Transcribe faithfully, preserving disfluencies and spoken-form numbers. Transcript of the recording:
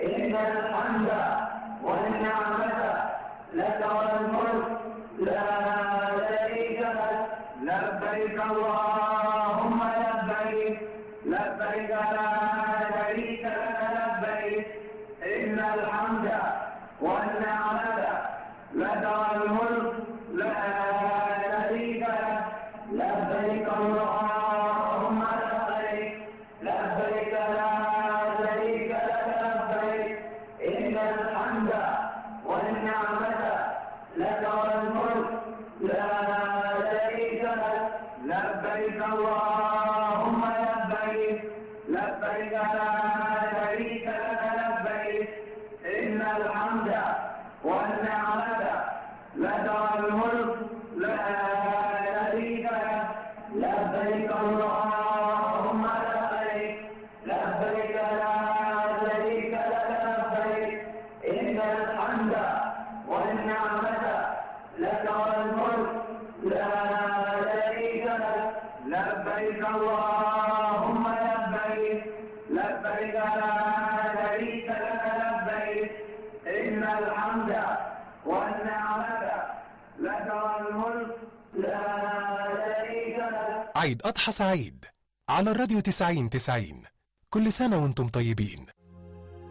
إن الحمد والنعمة لك والملك لا شريك لك. لبيك اللهم لبيك لبيك لا شريك لك لبيك إن الحمد والنعمة لك والملك لا شريك لك. لبيك اللهم لبيك لبيك لا شريك لك لبيك إن الحمد والنعمة لك والملك لا شريك لك. لبيك اللهم لبيك لبيك لا شريك لك لبيك إن الحمد والنعمة لك والملك لا شريك لك. لبيك اللهم لبيك لبيك لا شريك لك لبيك إن الحمد والنعمة لك والملك لا شريك لك. لبيك اللهم لبيك لبيك لا شريك لك لبيك إن الحمد والنعمة لك والملك لا شريك لك. عيد أضحى سعيد على الراديو تسعين تسعين. كل سنة وانتم طيبين.